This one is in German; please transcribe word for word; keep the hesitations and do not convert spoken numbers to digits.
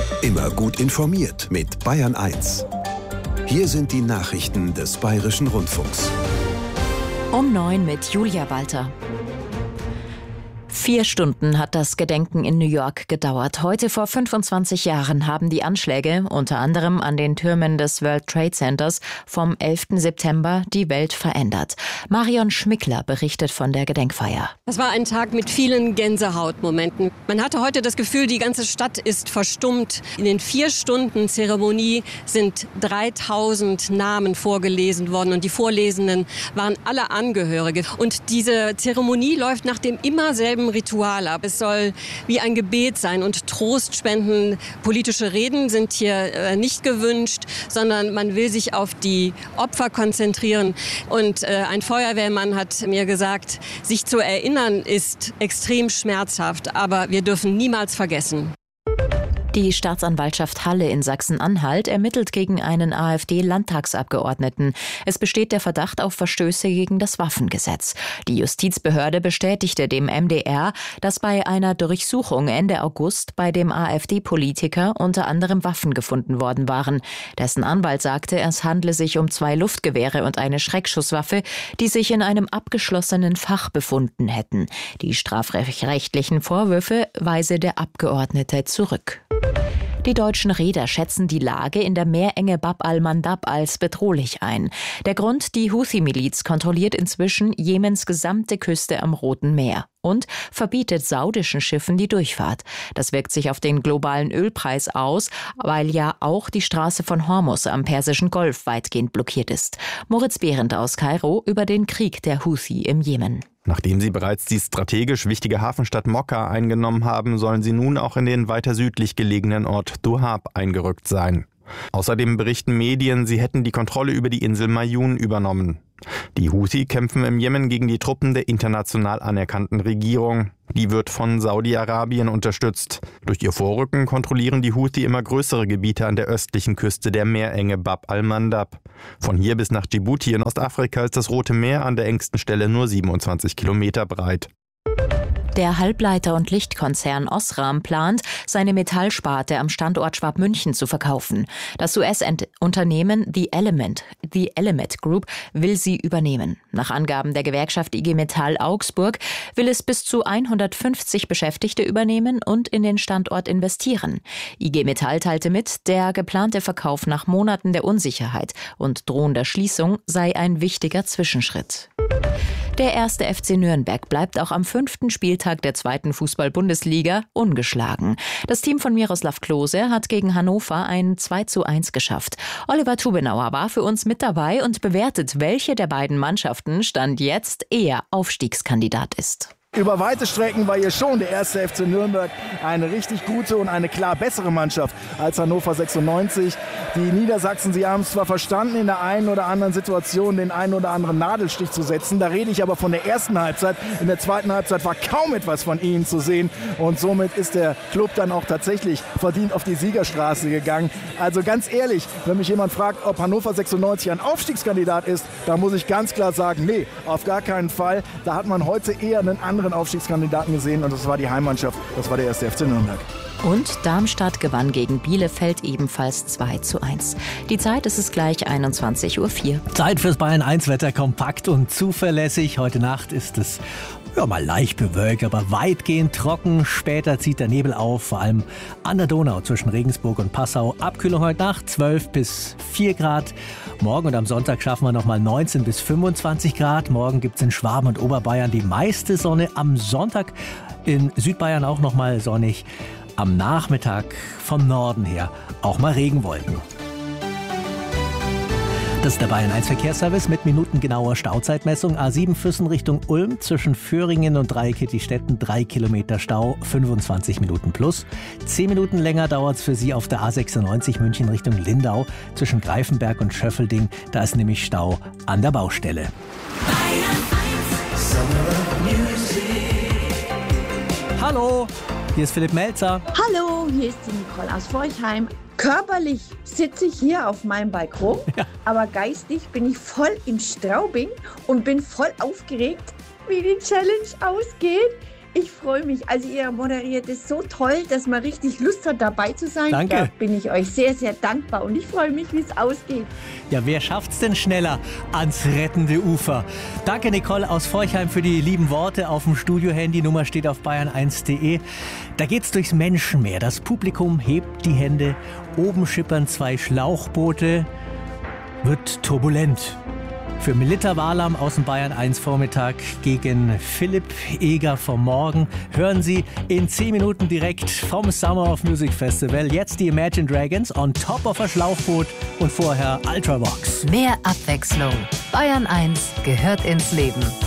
Immer gut informiert mit Bayern eins. Hier sind die Nachrichten des Bayerischen Rundfunks. Um neun mit Julia Walter. Vier Stunden hat das Gedenken in New York gedauert. Heute vor fünfundzwanzig Jahren haben die Anschläge, unter anderem an den Türmen des World Trade Centers, vom elften September die Welt verändert. Marion Schmickler berichtet von der Gedenkfeier. Das war ein Tag mit vielen Gänsehautmomenten. Man hatte heute das Gefühl, die ganze Stadt ist verstummt. In den vier Stunden Zeremonie sind dreitausend Namen vorgelesen worden und die Vorlesenden waren alle Angehörige. Und diese Zeremonie läuft nach dem immer selben Ritual ab. Es soll wie ein Gebet sein und Trost spenden. Politische Reden sind hier äh, nicht gewünscht, sondern man will sich auf die Opfer konzentrieren. Und äh, ein Feuerwehrmann hat mir gesagt, sich zu erinnern ist extrem schmerzhaft, aber wir dürfen niemals vergessen. Die Staatsanwaltschaft Halle in Sachsen-Anhalt ermittelt gegen einen AfD-Landtagsabgeordneten. Es besteht der Verdacht auf Verstöße gegen das Waffengesetz. Die Justizbehörde bestätigte dem M D R, dass bei einer Durchsuchung Ende August bei dem AfD-Politiker unter anderem Waffen gefunden worden waren. Dessen Anwalt sagte, es handle sich um zwei Luftgewehre und eine Schreckschusswaffe, die sich in einem abgeschlossenen Fach befunden hätten. Die strafrechtlichen Vorwürfe weise der Abgeordnete zurück. Die deutschen Reeder schätzen die Lage in der Meerenge Bab al-Mandab als bedrohlich ein. Der Grund: die Houthi-Miliz kontrolliert inzwischen Jemens gesamte Küste am Roten Meer und verbietet saudischen Schiffen die Durchfahrt. Das wirkt sich auf den globalen Ölpreis aus, weil ja auch die Straße von Hormuz am Persischen Golf weitgehend blockiert ist. Moritz Behrendt aus Kairo über den Krieg der Houthi im Jemen. Nachdem sie bereits die strategisch wichtige Hafenstadt Mokka eingenommen haben, sollen sie nun auch in den weiter südlich gelegenen Ort Duhab eingerückt sein. Außerdem berichten Medien, sie hätten die Kontrolle über die Insel Mayun übernommen. Die Houthi kämpfen im Jemen gegen die Truppen der international anerkannten Regierung. Die wird von Saudi-Arabien unterstützt. Durch ihr Vorrücken kontrollieren die Houthi immer größere Gebiete an der östlichen Küste der Meerenge Bab al-Mandab. Von hier bis nach Djibouti in Ostafrika ist das Rote Meer an der engsten Stelle nur siebenundzwanzig Kilometer breit. Der Halbleiter- und Lichtkonzern Osram plant, seine Metallsparte am Standort Schwabmünchen zu verkaufen. Das U S-Unternehmen The Element, The Element Group will sie übernehmen. Nach Angaben der Gewerkschaft I G Metall Augsburg will es bis zu hundertfünfzig Beschäftigte übernehmen und in den Standort investieren. I G Metall teilte mit, der geplante Verkauf nach Monaten der Unsicherheit und drohender Schließung sei ein wichtiger Zwischenschritt. Der erste F C Nürnberg bleibt auch am fünften Spieltag der zweiten Fußball-Bundesliga ungeschlagen. Das Team von Miroslav Klose hat gegen Hannover ein zwei zu eins geschafft. Oliver Tubenauer war für uns mit dabei und bewertet, welche der beiden Mannschaften Stand jetzt eher Aufstiegskandidat ist. Über weite Strecken war hier schon der erste F C Nürnberg eine richtig gute und eine klar bessere Mannschaft als Hannover sechsundneunzig. Die Niedersachsen, sie haben es zwar verstanden, in der einen oder anderen Situation den einen oder anderen Nadelstich zu setzen. Da rede ich aber von der ersten Halbzeit. In der zweiten Halbzeit war kaum etwas von ihnen zu sehen. Und somit ist der Club dann auch tatsächlich verdient auf die Siegerstraße gegangen. Also ganz ehrlich, wenn mich jemand fragt, ob Hannover sechsundneunzig ein Aufstiegskandidat ist, da muss ich ganz klar sagen, nee, auf gar keinen Fall. Da hat man heute eher einen anderen Aufstiegskandidaten gesehen und das war die Heimmannschaft, das war der erste F C Nürnberg. Und Darmstadt gewann gegen Bielefeld ebenfalls zwei zu eins. Die Zeit ist es gleich einundzwanzig Uhr vier. Zeit fürs Bayern eins Wetter, kompakt und zuverlässig. Heute Nacht ist es ja mal leicht bewölkt, aber weitgehend trocken. Später zieht der Nebel auf, vor allem an der Donau zwischen Regensburg und Passau. Abkühlung heute Nacht zwölf bis vier Grad. Morgen und am Sonntag schaffen wir nochmal neunzehn bis fünfundzwanzig Grad. Morgen gibt es in Schwaben und Oberbayern die meiste Sonne. Am Sonntag in Südbayern auch nochmal sonnig. Am Nachmittag vom Norden her auch mal Regenwolken. Das ist der Bayern eins Verkehrsservice mit minutengenauer Stauzeitmessung. A sieben Füssen Richtung Ulm zwischen Föhringen und Dreieckittistetten drei Kilometer Stau, fünfundzwanzig Minuten plus. Zehn Minuten länger dauert es für Sie auf der A sechsundneunzig München Richtung Lindau zwischen Greifenberg und Schöffelding. Da ist nämlich Stau an der Baustelle. Bayern eins. Hallo, hier ist Philipp Melzer. Hallo, hier ist die Nicole aus Forchheim. Körperlich sitze ich hier auf meinem Balkon, ja. Aber geistig bin ich voll in Straubing und bin voll aufgeregt, wie die Challenge ausgeht. Ich freue mich. Also ihr moderiert es so toll, dass man richtig Lust hat, dabei zu sein. Danke. Da bin ich euch sehr, sehr dankbar und ich freue mich, wie es ausgeht. Ja, wer schafft's denn schneller ans rettende Ufer? Danke, Nicole aus Forchheim, für die lieben Worte auf dem Studio-Handy. Nummer steht auf bayern eins punkt de. Da geht's durchs Menschenmeer. Das Publikum hebt die Hände. Oben schippern zwei Schlauchboote. Wird turbulent. Für Melitta Walam aus dem Bayern eins Vormittag gegen Philipp Eger vom Morgen hören Sie in zehn Minuten direkt vom Summer of Music Festival. Jetzt die Imagine Dragons on top of a Schlauchboot und vorher Ultravox. Mehr Abwechslung. Bayern eins gehört ins Leben.